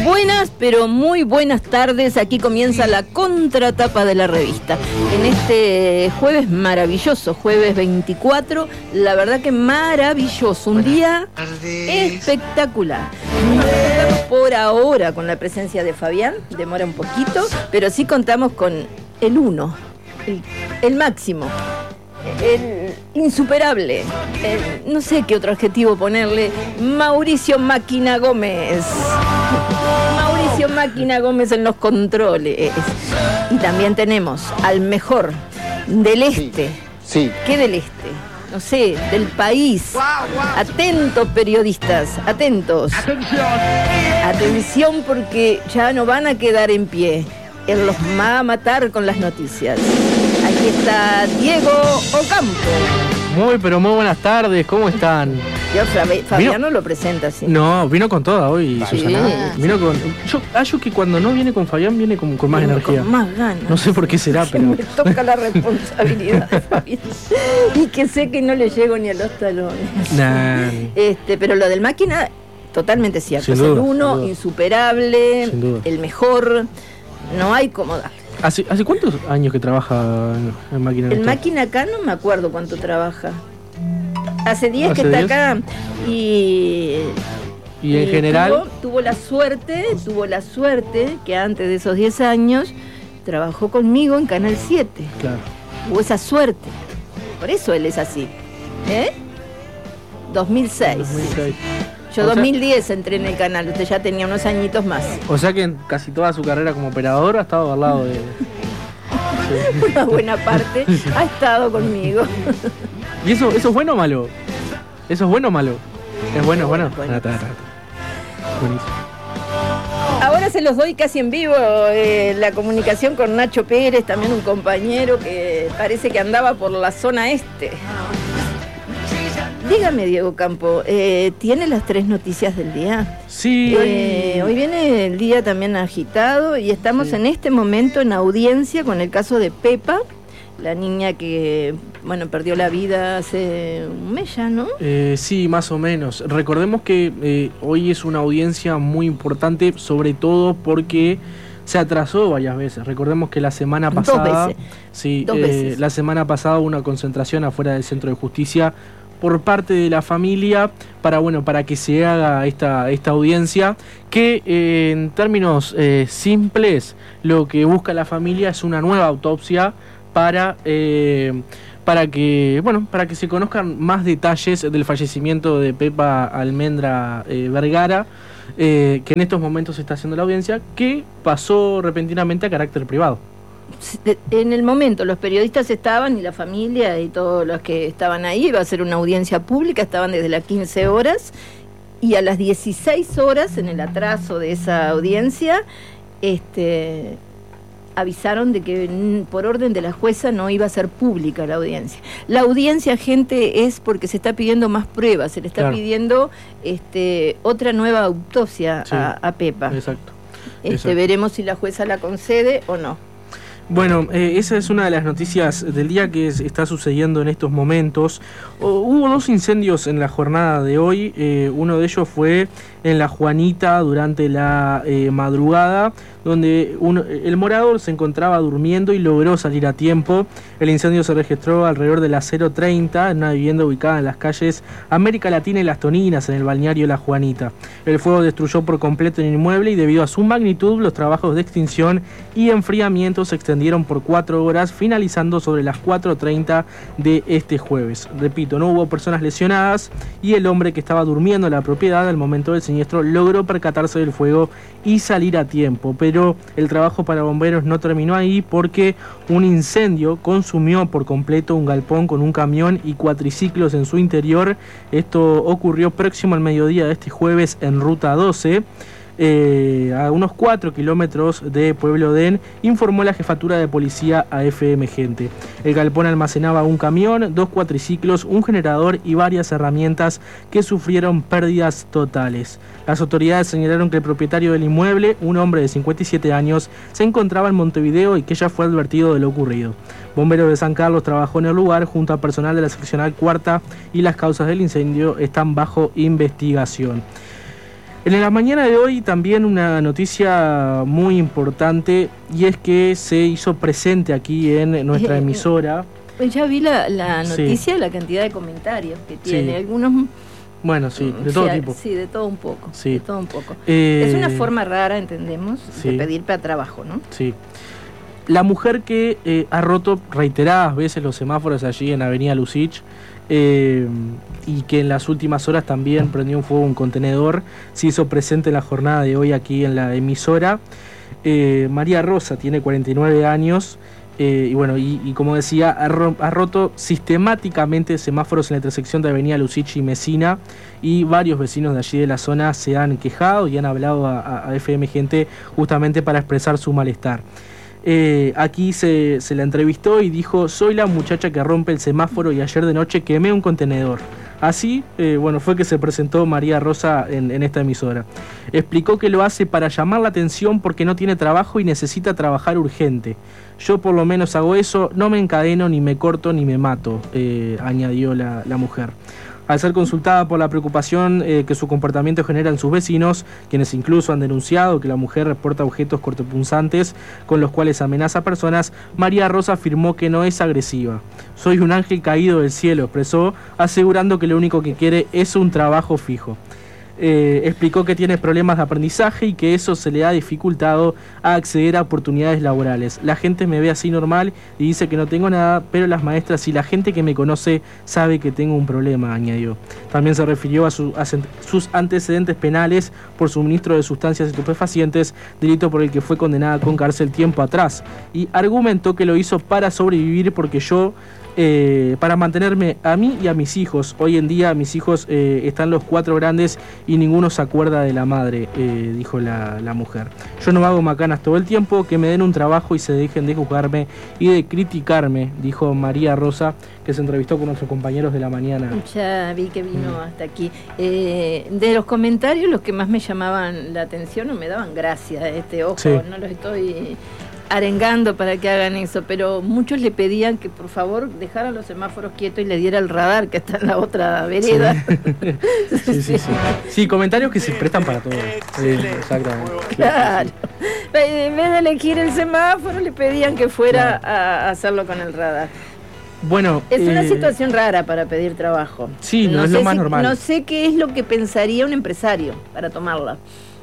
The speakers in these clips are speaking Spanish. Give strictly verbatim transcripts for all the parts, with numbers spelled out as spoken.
Buenas, pero muy buenas tardes. Aquí comienza la contratapa de la revista. En este jueves maravilloso, jueves veinticuatro, la verdad que maravilloso, un día espectacular. No contamos por ahora con la presencia de Fabián, demora un poquito, pero sí contamos con el uno, el, el máximo, el insuperable, el, no sé qué otro adjetivo ponerle, Mauricio Máquina Gómez. Mauricio Máquina Gómez en los controles. Y también tenemos al mejor del este. Sí, sí. ¿Qué del este? No sé, del país. Atentos, periodistas, atentos. Atención. Atención, porque ya no van a quedar en pie. Él los va a matar con las noticias. Aquí está Diego Ocampo. Muy, pero muy buenas tardes, ¿cómo están? Yo, Fabián no lo presenta así. No, vino con toda hoy, Sí. Susana. Vino con. Yo hallo que cuando no viene con Fabián viene con, con más Pero energía. Con más ganas. No sé por qué será, pero. Me toca la responsabilidad de Fabián. Y que sé que no le llego ni a los talones. Nah. Este, pero lo del máquina, totalmente cierto. Sin Es duda, el uno, sin duda. insuperable, Sin duda. el mejor. No hay como darle. ¿Hace, ¿Hace cuántos años que trabaja en, en máquina? El máquina acá no me acuerdo cuánto trabaja. Hace diez que ¿Hace está diez? acá. Y. Y en general. Tuvo, tuvo la suerte, tuvo la suerte que antes de esos diez años trabajó conmigo en Canal siete. Claro. Tuvo esa suerte. Por eso él es así. ¿Eh? dos mil seis. dos mil seis. Yo O sea- dos mil diez entré en el canal, usted ya tenía unos añitos más. O sea que en casi toda su carrera como operador ha estado al lado de. Sí. Una buena parte ha estado conmigo. ¿Y eso, eso es bueno o malo? ¿Eso es bueno o malo? ¿Es bueno, es bueno? Bueno. Ah, está, está, está. Buenísimo. Ahora se los doy casi en vivo, eh, la comunicación con Nacho Pérez, también un compañero que parece que andaba por la zona este. Dígame, Diego Campo, eh, ¿tiene las tres noticias del día? Sí. Eh, hoy viene el día también agitado y estamos Sí. en este momento en audiencia con el caso de Pepa, la niña que, bueno, perdió la vida hace un mes ya, ¿no? Eh, sí, más o menos. Recordemos que eh, hoy es una audiencia muy importante, sobre todo porque se atrasó varias veces. Recordemos que la semana Dos pasada, veces. sí, Dos eh, veces. la semana pasada hubo una concentración afuera del Centro de Justicia por parte de la familia para, bueno, para que se haga esta, esta audiencia que eh, en términos eh, simples lo que busca la familia es una nueva autopsia para eh, para que bueno para que se conozcan más detalles del fallecimiento de Pepa Almendra eh, Vergara, eh, que en estos momentos se está haciendo la audiencia, que pasó repentinamente a carácter privado. En el momento los periodistas estaban y la familia y todos los que estaban ahí, iba a ser una audiencia pública, estaban desde las quince horas y a las dieciséis horas, en el atraso de esa audiencia, este, avisaron de que mm, por orden de la jueza no iba a ser pública la audiencia. La audiencia, gente, es porque se está pidiendo más pruebas, se le está Claro. pidiendo este, otra nueva autopsia Sí. a, a Pepa. Exacto. Este, exacto. veremos si la jueza la concede o no. Bueno, eh, esa es una de las noticias del día que es- está sucediendo en estos momentos. O- hubo dos incendios en la jornada de hoy. Eh, uno de ellos fue en La Juanita durante la eh, madrugada, donde un- el morador se encontraba durmiendo y logró salir a tiempo. El incendio se registró alrededor de las cero treinta en una vivienda ubicada en las calles América Latina y Las Toninas, en el balneario La Juanita. El fuego destruyó por completo el inmueble y debido a su magnitud, los trabajos de extinción y enfriamiento se extendieron por cuatro horas, finalizando sobre las cuatro treinta de este jueves. Repito, no hubo personas lesionadas y el hombre que estaba durmiendo en la propiedad al momento del siniestro logró percatarse del fuego y salir a tiempo, pero el trabajo para bomberos no terminó ahí porque un incendio consumió por completo un galpón con un camión y cuatriciclos en su interior. Esto ocurrió próximo al mediodía de este jueves en Ruta doce. Eh, a unos cuatro kilómetros de Pueblo Den, informó la jefatura de policía a F M Gente. El galpón almacenaba un camión, dos cuatriciclos, un generador y varias herramientas que sufrieron pérdidas totales. Las autoridades señalaron que el propietario del inmueble, un hombre de cincuenta y siete años, se encontraba en Montevideo y que ya fue advertido de lo ocurrido. Bomberos de San Carlos trabajó en el lugar junto a personal de la seccional cuarta y las causas del incendio están bajo investigación. En la mañana de hoy también una noticia muy importante, y es que se hizo presente aquí en nuestra emisora. Ya vi la, la noticia, Sí. la cantidad de comentarios que tiene, Sí. algunos... Bueno, sí, de todo sí, tipo. Sí, de todo un poco. Sí. De todo un poco. Eh, Es una forma rara, entendemos, sí. de pedir para trabajo, ¿no? Sí. La mujer que eh, ha roto reiteradas veces los semáforos allí en Avenida Lucich, eh, y que en las últimas horas también prendió un fuego un contenedor, se hizo presente en la jornada de hoy aquí en la emisora. Eh, María Rosa tiene cuarenta y nueve años. Eh, y bueno, y, y como decía, ha, ro ha roto sistemáticamente semáforos en la intersección de Avenida Lucich y Mesina, y varios vecinos de allí de la zona se han quejado y han hablado a, a, a F M Gente justamente para expresar su malestar. Eh, aquí se, se la entrevistó y dijo: soy la muchacha que rompe el semáforo y ayer de noche quemé un contenedor. Así, eh, bueno, fue que se presentó María Rosa en, en esta emisora. Explicó que lo hace para llamar la atención porque no tiene trabajo y necesita trabajar urgente. Yo por lo menos hago eso, no me encadeno, ni me corto, ni me mato, eh, añadió la, la mujer. Al ser consultada por la preocupación eh, que su comportamiento genera en sus vecinos, quienes incluso han denunciado que la mujer reporta objetos cortopunzantes con los cuales amenaza a personas, María Rosa afirmó que no es agresiva. Soy un ángel caído del cielo, expresó, asegurando que lo único que quiere es un trabajo fijo. Eh, explicó que tiene problemas de aprendizaje y que eso se le ha dificultado a acceder a oportunidades laborales. La gente me ve así normal y dice que no tengo nada, pero las maestras y la gente que me conoce sabe que tengo un problema, añadió. También se refirió a, su, a sus antecedentes penales por suministro de sustancias estupefacientes, delito por el que fue condenada con cárcel tiempo atrás, y argumentó que lo hizo para sobrevivir porque yo... Eh, para mantenerme a mí y a mis hijos. Hoy en día mis hijos eh, están los cuatro grandes y ninguno se acuerda de la madre, eh, dijo la, la mujer. Yo no hago macanas todo el tiempo, que me den un trabajo y se dejen de juzgarme y de criticarme, dijo María Rosa, que se entrevistó con nuestros compañeros de la mañana. Ya vi que vino hasta aquí. Eh, de los comentarios, los que más me llamaban la atención o me daban gracia, este ojo, Sí. no los estoy arengando para que hagan eso, pero muchos le pedían que por favor dejaran los semáforos quietos y le diera el radar que está en la otra vereda. Sí, sí, sí. Sí, sí, comentarios que se prestan para todo. Sí, exactamente. Claro. En vez de elegir el semáforo, le pedían que fuera a hacerlo con el radar. Bueno, Es una eh, situación rara para pedir trabajo. Sí, no es sé lo más si- normal. No sé qué es lo que pensaría un empresario para tomarla.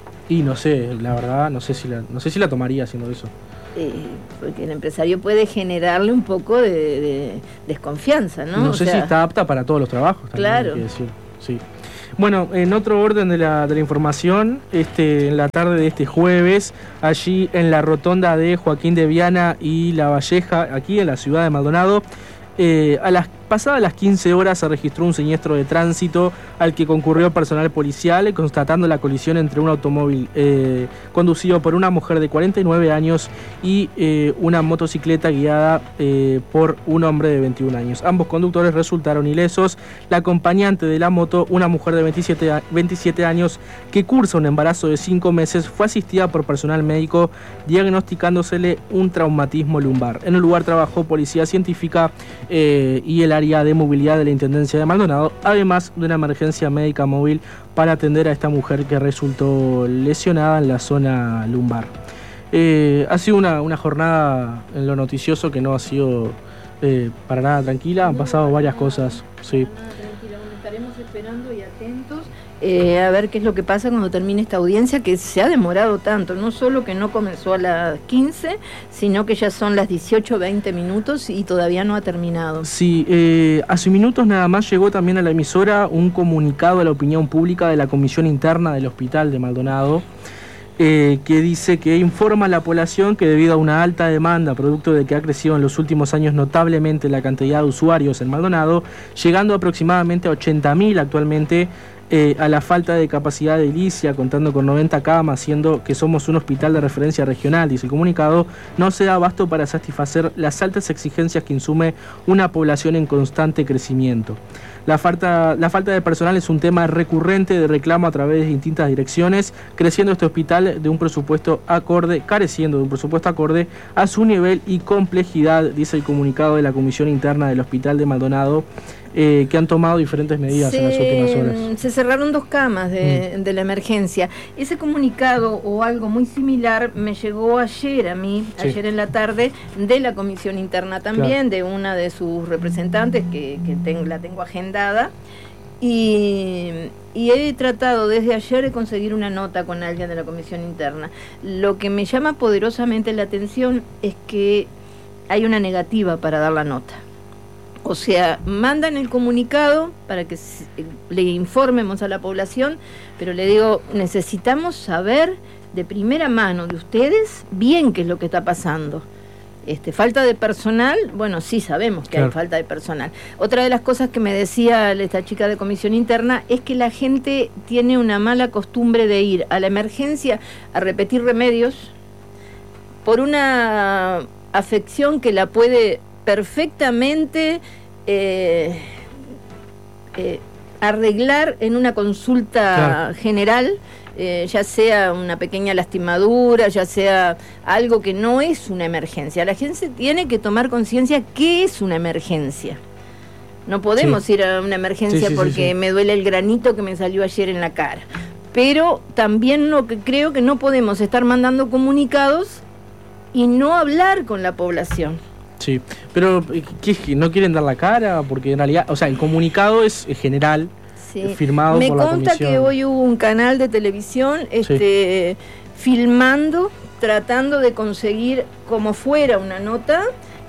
Y no sé, la verdad, no sé si la, no sé si la tomaría haciendo eso. Eh, porque el empresario puede generarle un poco de, de desconfianza, ¿no? No O sé sea, si está apta para todos los trabajos, también Claro. hay que decir. Sí. Bueno, en otro orden de la, de la información, este, en la tarde de este jueves, allí en la rotonda de Joaquín de Viana y La Valleja, aquí en la ciudad de Maldonado, eh, a las pasadas las quince horas se registró un siniestro de tránsito al que concurrió personal policial, constatando la colisión entre un automóvil eh, conducido por una mujer de cuarenta y nueve años y eh, una motocicleta guiada eh, por un hombre de veintiún años. Ambos conductores resultaron ilesos. La acompañante de la moto, una mujer de veintisiete años que cursa un embarazo de cinco meses, fue asistida por personal médico diagnosticándosele un traumatismo lumbar. En el lugar trabajó policía científica eh, y el área de movilidad de la Intendencia de Maldonado, además de una emergencia médica móvil para atender a esta mujer que resultó lesionada en la zona lumbar. Eh, ha sido una, una jornada en lo noticioso que no ha sido eh, para nada tranquila, han pasado varias cosas. Sí. Tranquila, estaremos esperando y atentos eh, a ver qué es lo que pasa cuando termine esta audiencia, que se ha demorado tanto, no solo que no comenzó a las quince, sino que ya son las dieciocho veinte minutos y todavía no ha terminado. Sí, eh, hace minutos nada más llegó también a la emisora un comunicado a la opinión pública de la Comisión Interna del Hospital de Maldonado, eh, que dice que informa a la población que debido a una alta demanda, producto de que ha crecido en los últimos años notablemente la cantidad de usuarios en Maldonado, llegando aproximadamente a ochenta mil actualmente, Eh, a la falta de capacidad de edilicia, contando con noventa camas, siendo que somos un hospital de referencia regional, dice el comunicado, no se da abasto para satisfacer las altas exigencias que insume una población en constante crecimiento. La falta, la falta de personal es un tema recurrente de reclamo a través de distintas direcciones, creciendo este hospital de un presupuesto acorde, careciendo de un presupuesto acorde a su nivel y complejidad, dice el comunicado de la Comisión Interna del Hospital de Maldonado. eh, que han tomado diferentes medidas se, en las últimas horas. Se cerraron dos camas de, mm. de la emergencia. Ese comunicado o algo muy similar me llegó ayer a mí, sí. ayer en la tarde, de la comisión interna también, claro. de una de sus representantes que, que tengo, la tengo agendada. Y, y he tratado desde ayer de conseguir una nota con alguien de la comisión interna. Lo que me llama poderosamente la atención es que hay una negativa para dar la nota. O sea, mandan el comunicado para que le informemos a la población, pero le digo, necesitamos saber de primera mano de ustedes bien qué es lo que está pasando. Este, falta de personal, bueno, sí sabemos que claro. hay falta de personal. Otra de las cosas que me decía esta chica de comisión interna es que la gente tiene una mala costumbre de ir a la emergencia a repetir remedios por una afección que la puede perfectamente eh, eh, arreglar en una consulta claro. general. Eh, ya sea una pequeña lastimadura, ya sea algo que no es una emergencia. La gente tiene que tomar conciencia qué es una emergencia. No podemos sí. ir a una emergencia sí, sí, porque sí, sí. me duele el granito que me salió ayer en la cara. Pero también lo que creo que no podemos estar mandando comunicados y no hablar con la población. Sí, pero ¿qué es que no quieren dar la cara? Porque en realidad, o sea, el comunicado es general. Sí. Firmado Me por la consta comisión. Que hoy hubo un canal de televisión este, sí. filmando, tratando de conseguir como fuera una nota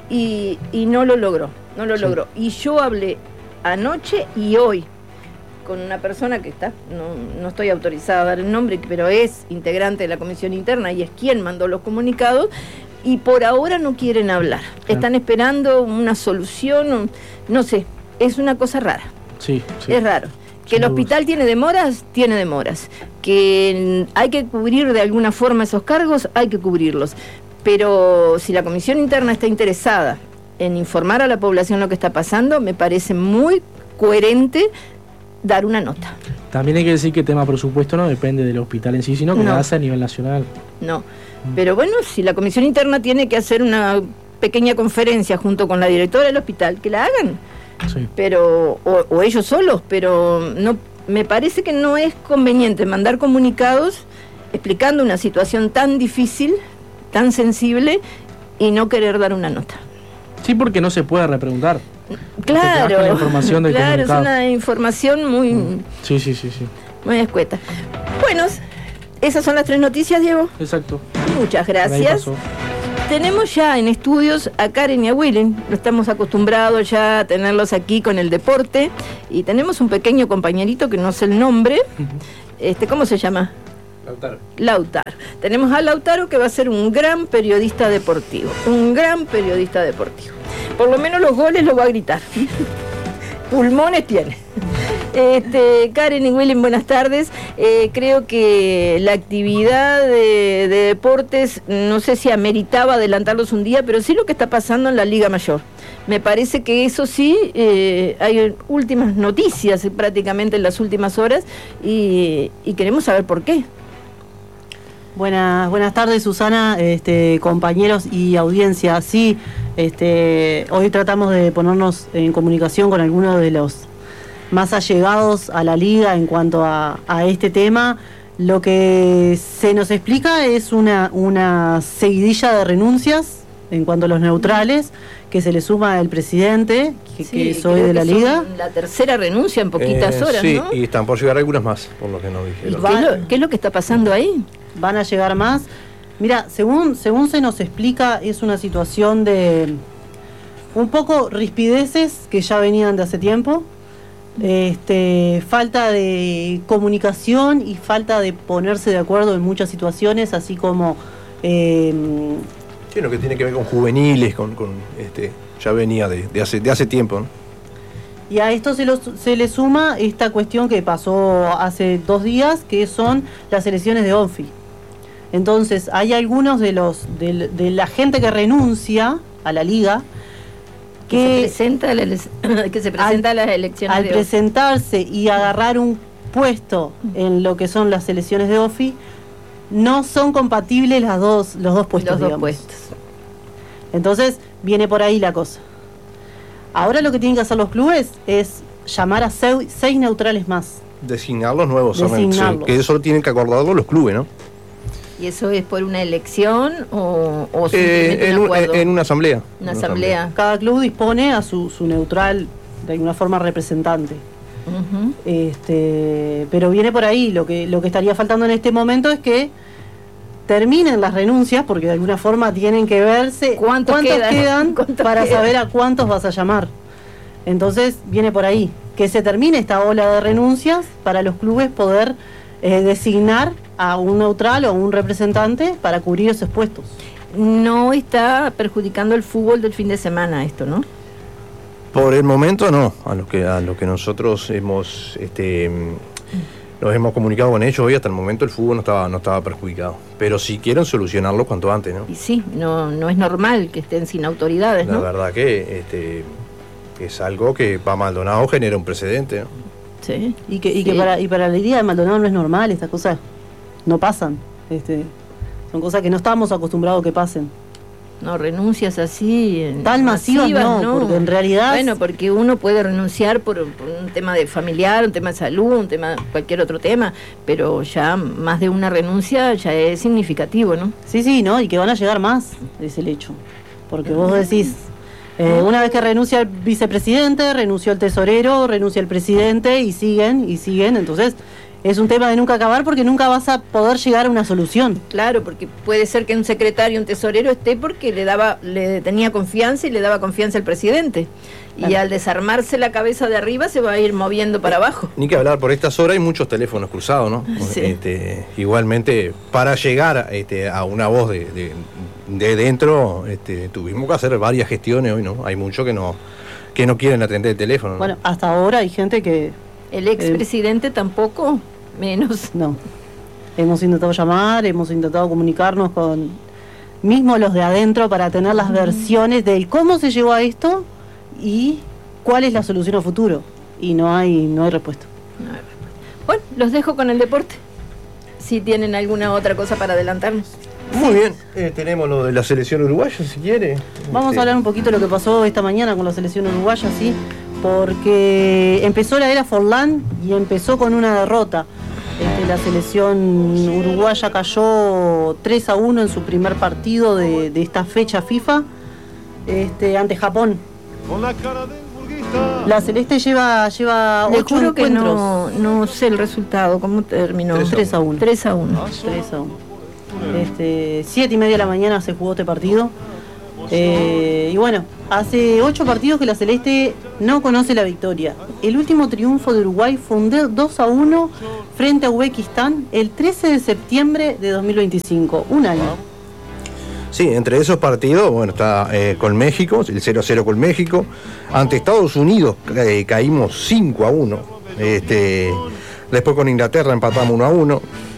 y, y no lo logró, no lo sí. logró. Y yo hablé anoche y hoy con una persona que está, no, no estoy autorizada a dar el nombre, pero es integrante de la comisión interna y es quien mandó los comunicados, y por ahora no quieren hablar. Claro. Están esperando una solución, no sé, es una cosa rara. Sí, sí. Es raro. Que el hospital tiene demoras, tiene demoras. Que hay que cubrir de alguna forma esos cargos, hay que cubrirlos. Pero si la comisión interna está interesada en informar a la población lo que está pasando, me parece muy coherente dar una nota. También hay que decir que el tema presupuesto no depende del hospital en sí, sino que no. lo hace a nivel nacional. No, mm. pero bueno, si la comisión interna tiene que hacer una pequeña conferencia junto con la directora del hospital, que la hagan. Sí. Pero o, o ellos solos, pero no, me parece que no es conveniente mandar comunicados explicando una situación tan difícil, tan sensible, y no querer dar una nota. Sí, porque no se puede repreguntar. Claro, la información del claro, es una información muy sí, sí, sí, sí. muy escueta. Bueno, esas son las tres noticias, Diego. Exacto. Muchas gracias. Tenemos ya en estudios a Karen y a Willen, no estamos acostumbrados ya a tenerlos aquí con el deporte, y tenemos un pequeño compañerito que no sé el nombre, este, ¿cómo se llama? Lautaro. Lautaro. Tenemos a Lautaro, que va a ser un gran periodista deportivo, un gran periodista deportivo. Por lo menos los goles los va a gritar. Pulmones tiene. Este, Karen y Willen, buenas tardes. Eh, creo que la actividad de, de deportes, no sé si ameritaba adelantarlos un día, pero sí lo que está pasando en la Liga Mayor. Me parece que eso sí, eh, hay últimas noticias prácticamente en las últimas horas, y, y queremos saber por qué. Buenas, buenas tardes, Susana, este, compañeros y audiencia. Sí, este, hoy tratamos de ponernos en comunicación con algunos de los más allegados a la liga en cuanto a, a este tema. Lo que se nos explica es una, una seguidilla de renuncias en cuanto a los neutrales, que se le suma el presidente, que, sí, que es hoy de la liga. La tercera renuncia en poquitas eh, horas, sí, ¿no? Y están por llegar algunas más, por lo que nos dijeron. ¿Y qué, es lo, qué es lo que está pasando ahí? Van a llegar más. Mira, según, según se nos explica, es una situación de un poco rispideces que ya venían de hace tiempo. Este, falta de comunicación y falta de ponerse de acuerdo en muchas situaciones, así como eh, sí, lo que tiene que ver con juveniles, con, con este, ya venía de, de hace de hace tiempo, ¿no? Y a esto se, lo, se le suma esta cuestión que pasó hace dos días, que son las elecciones de ONFI. Entonces hay algunos de los de, de la gente que renuncia a la liga, que, que se presenta, a, la, que se presenta al, a las elecciones al de presentarse y agarrar un puesto en lo que son las elecciones de ONFI, no son compatibles las dos, los dos puestos, los dos digamos. puestos. Entonces viene por ahí la cosa. Ahora lo que tienen que hacer los clubes es llamar a seis, seis neutrales más. Designar los nuevos, Designarlos. que eso tienen que acordarlo los clubes, ¿no? ¿Y eso es por una elección o, o Eh, simplemente en, un un- acuerdo? en una asamblea. Una asamblea. Cada club dispone a su, su neutral, de alguna forma representante. Ujú. Este, pero viene por ahí, lo que, lo que estaría faltando en este momento es que terminen las renuncias, porque de alguna forma tienen que verse ¿Cuántos quedan? quedan ¿Cuántos para quedan? saber a cuántos vas a llamar. Entonces viene por ahí, que se termine esta ola de renuncias para los clubes poder eh, designar a un neutral o a un representante para cubrir esos puestos. No está perjudicando el fútbol del fin de semana esto, ¿no? Por el momento no, a lo que a lo que nosotros hemos este mm, nos hemos comunicado con ellos hoy, hasta el momento el fútbol no estaba no estaba perjudicado, pero si quieren solucionarlo cuanto antes, ¿no? Y sí, no, no es normal que estén sin autoridades, La ¿no? verdad que este es algo que para Maldonado genera un precedente, ¿no? Sí. Y que, y Sí. que para, y para la liga de Maldonado no es normal, estas cosas no pasan. Este, son cosas que no estamos acostumbrados que pasen. No, renuncias así. en- Tan masivas no, porque en realidad- Bueno, porque uno puede renunciar por, por un tema de familiar, un tema de salud, un tema, cualquier otro tema, pero ya más de una renuncia ya es significativo, ¿no? Sí, sí, ¿no? Y que van a llegar más, es el hecho. Porque vos decís, eh, una vez que renuncia el vicepresidente, renunció el tesorero, renuncia el presidente y siguen, y siguen. Entonces, es un tema de nunca acabar porque nunca vas a poder llegar a una solución. Claro, porque puede ser que un secretario, un tesorero esté porque le daba, le tenía confianza y le daba confianza al presidente. Y Claro. al desarmarse la cabeza de arriba se va a ir moviendo para abajo. Ni que hablar, por estas horas hay muchos teléfonos cruzados, ¿no? Sí. Este, igualmente, para llegar este, a una voz de, de, de dentro, este, tuvimos que hacer varias gestiones hoy, ¿no? Hay muchos que no que no quieren atender el teléfono, ¿no? Bueno, hasta ahora hay gente que El expresidente tampoco, menos. no. Hemos intentado llamar, hemos intentado comunicarnos con mismo los de adentro para tener las versiones del cómo se llegó a esto y cuál es la solución a futuro. Y no hay, no hay respuesta. No hay respuesta. Bueno, los dejo con el deporte. Si tienen alguna otra cosa para adelantarnos. Muy bien, eh, tenemos lo de la selección uruguaya, si quiere. Vamos Este, a hablar un poquito de lo que pasó esta mañana con la selección uruguaya, sí, porque empezó la era Forlán y empezó con una derrota. Este, la selección uruguaya cayó tres a uno en su primer partido de, de esta fecha FIFA este, ante Japón. La Celeste lleva, lleva Le ocho juro que encuentros. no, no sé el resultado, cómo terminó. tres a uno. tres a uno. tres a uno. Este, siete y media de la mañana se jugó este partido. Eh, y bueno, hace ocho partidos que la Celeste no conoce la victoria. El último triunfo de Uruguay fue un dos a uno frente a Uzbekistán el trece de septiembre de dos mil veinticinco. Un año. Sí, entre esos partidos, bueno, está eh, con México, el cero a cero con México. Ante Estados Unidos eh, caímos cinco a uno. Este, después con Inglaterra empatamos uno a uno.